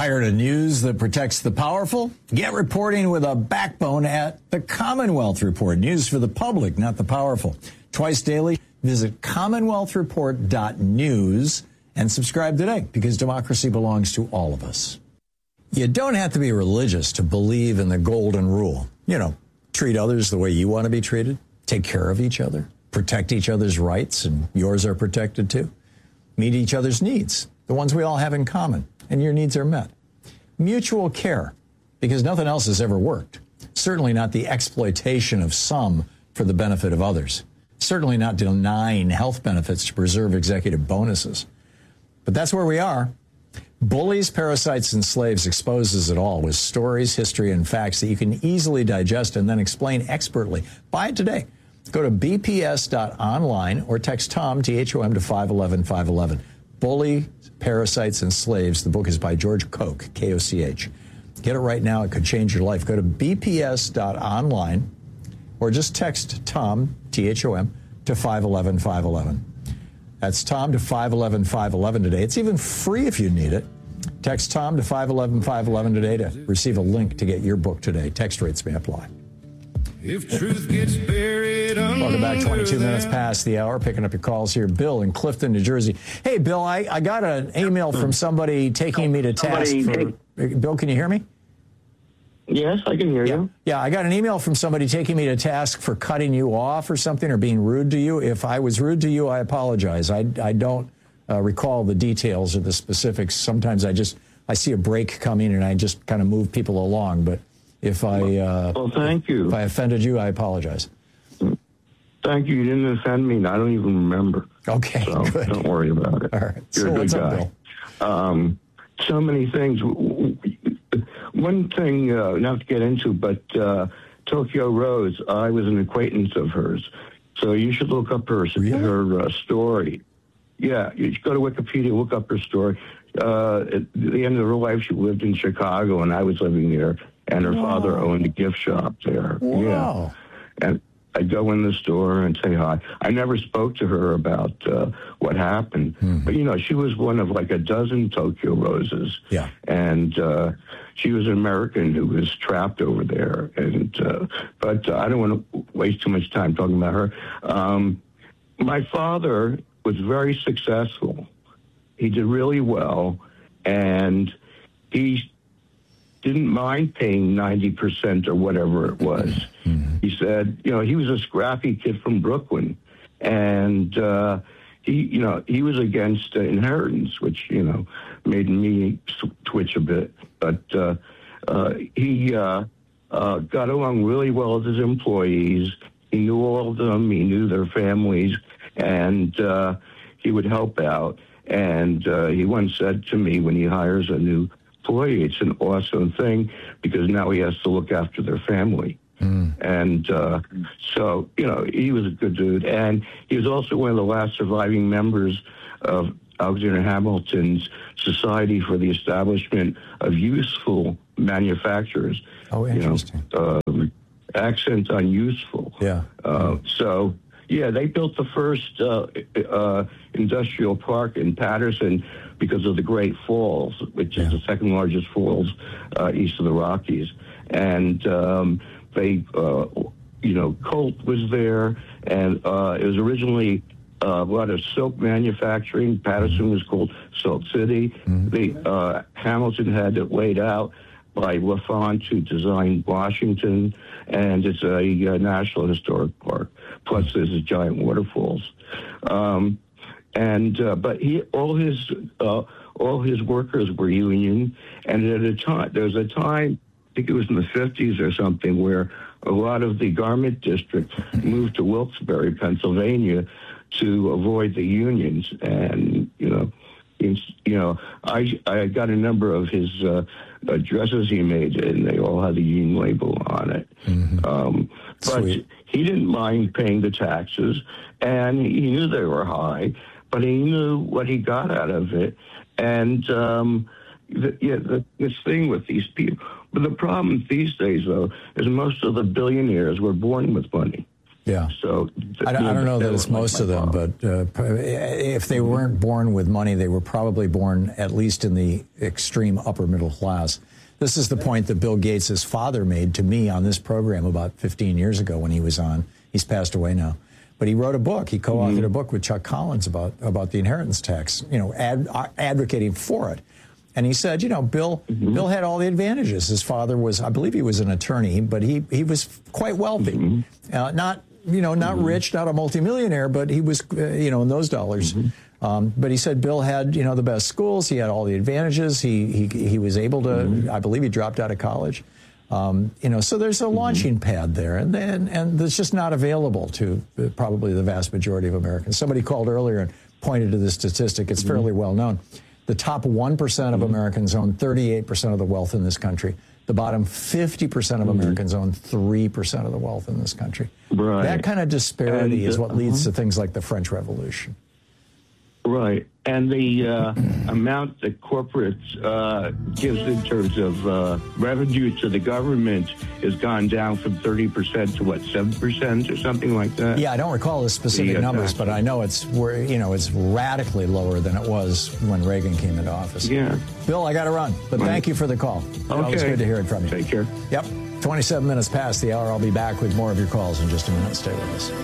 Tired of news that protects the powerful? Get reporting with a backbone at the Commonwealth Report. News for the public, not the powerful. Twice daily, visit commonwealthreport.news and subscribe today, because democracy belongs to all of us. You don't have to be religious to believe in the golden rule. You know, treat others the way you want to be treated, take care of each other, protect each other's rights, and yours are protected too. Meet each other's needs, the ones we all have in common, and your needs are met. Mutual care, because nothing else has ever worked. Certainly not the exploitation of some for the benefit of others. Certainly not denying health benefits to preserve executive bonuses. But that's where we are. Bullies, Parasites, and Slaves exposes it all with stories, history, and facts that you can easily digest and then explain expertly. Buy it today. Go to bps.online or text TOM, T-H-O-M, to 511-511. Bully, Parasites, and Slaves. The book is by George Koch, K-O-C-H. Get it right now. It could change your life. Go to bps.online or just text TOM, T-H-O-M, to 511-511. That's TOM to 511-511 today. It's even free if you need it. Text TOM to 511-511 today to receive a link to get your book today. Text rates may apply. If truth gets buried under Welcome back, 22 minutes past the hour. Picking up your calls here. Bill in Clifton, New Jersey. Hey, Bill, I got an email from somebody taking me to task for... Bill, can you hear me? Yes, I can hear you. Yeah, I got an email from somebody taking me to task for cutting you off or something, or being rude to you. If I was rude to you, I apologize. I don't recall the details or the specifics. Sometimes I see a break coming and I just kind of move people along. But if well, thank you. If I offended you, I apologize. Thank you. You didn't offend me, and I don't even remember. Okay, so good. Don't worry about it. All right. You're a good guy. So many things. One thing, not to get into, but Tokyo Rose, I was an acquaintance of hers. So you should look up her story. Yeah, you should go to Wikipedia, look up her story. At the end of her life, she lived in Chicago, and I was living there, and her father owned a gift shop there. Wow. Yeah. And I'd go in the store and say hi. I never spoke to her about what happened. But, you know, she was one of like a dozen Tokyo Roses. Yeah. And she was an American who was trapped over there. And but I don't want to waste too much time talking about her. My father was very successful. He did really well. And he didn't mind paying 90% or whatever it was. He said, you know, he was a scrappy kid from Brooklyn, and he was against inheritance, which, you know, made me twitch a bit. But he got along really well with his employees. He knew all of them. He knew their families, and he would help out. And he once said to me, when he hires a new employee, it's an awesome thing because now he has to look after their family. And so, you know, he was a good dude. And he was also one of the last surviving members of Alexander Hamilton's Society for the Establishment of Useful Manufacturers. Oh, interesting. You know, accent on useful. Yeah. So, yeah, they built the first industrial park in Patterson because of the Great Falls, which is the second largest falls east of the Rockies. And they, you know, Colt was there, and it was originally a lot of silk manufacturing. Patterson was called Silk City. Hamilton had it laid out by LaFont, who designed Washington, and it's a National Historic Park. Plus, there's giant waterfalls. But all his workers were union, and at a time there was a time, I think it was in the 50s or something, where a lot of the garment district moved to Wilkes-Barre, Pennsylvania, to avoid the unions. And I got a number of his dresses he made, and they all had the union label on it. But he didn't mind paying the taxes, and he knew they were high, but he knew what he got out of it. And this thing with these people. But the problem these days, though, is most of the billionaires were born with money. Yeah. So I don't know that it's most of them, but if they weren't born with money, they were probably born at least in the extreme upper middle class. This is the point that Bill Gates' father made to me on this program about 15 years ago when he was on. He's passed away now. But he wrote a book. He co-authored a book with Chuck Collins about the inheritance tax, advocating for it. And he said, Bill had all the advantages. His father was, I believe he was an attorney, but he was quite wealthy. Not rich, not a multimillionaire, but he was, in those dollars. But he said Bill had, the best schools. He had all the advantages. He was able to, I believe he dropped out of college. So there's a launching pad there, and it's just not available to probably the vast majority of Americans. Somebody called earlier and pointed to the statistic. It's fairly well known. The top 1% of Americans own 38% of the wealth in this country. The bottom 50% of Americans own 3% of the wealth in this country. Right. That kind of disparity is what leads to things like the French Revolution. Right. And the amount that corporates gives in terms of revenue to the government has gone down from 30% to 7% or something like that? Yeah, I don't recall the specific numbers, but I know it's radically lower than it was when Reagan came into office. Yeah. Bill, I got to run, but thank you for the call. Okay. Always good to hear it from you. Take care. Yep. 27 minutes past the hour. I'll be back with more of your calls in just a minute. Stay with us.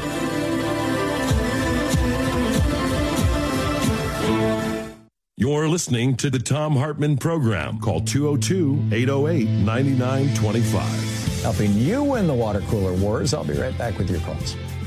You're listening to the Thom Hartmann Program. Call 202-808-9925. Helping you win the water cooler wars. I'll be right back with your calls.